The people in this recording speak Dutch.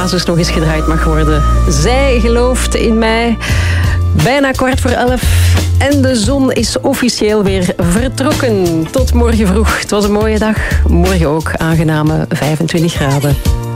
basis nog eens gedraaid mag worden. Zij gelooft in mij. Bijna 11:15 en de zon is officieel weer vertrokken. Tot morgen vroeg. Het was een mooie dag. Morgen ook aangename 25 graden.